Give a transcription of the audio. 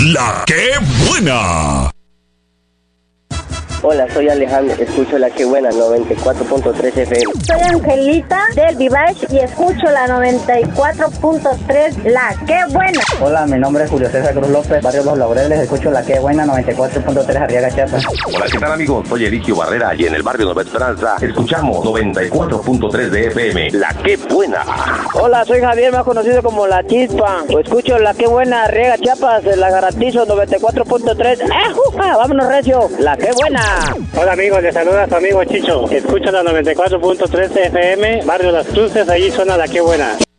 La que buena. Hola, soy Alejandro, escucho La Que Buena 94.3 FM. Soy Angelita del Vivage y escucho la 94.3 La Que Buena. Hola, mi nombre es Julio César Cruz López, barrio Los Laureles, escucho La Que Buena 94.3 Arriaga, Chiapas. Hola, ¿qué tal amigos? Soy Erigio Barrera y en el barrio Nueva Esperanza escuchamos 94.3 de FM. La Que Buena. Hola, soy Javier, más conocido como La Chispa. Escucho La Que Buena, Arriaga, Chiapas, la garantizo 94.3. Vámonos recio, La Que Buena. Hola amigos, les saluda su amigo Chicho. Escucho la 94.3 FM, barrio Las Cruces, ahí suena La Que Buena.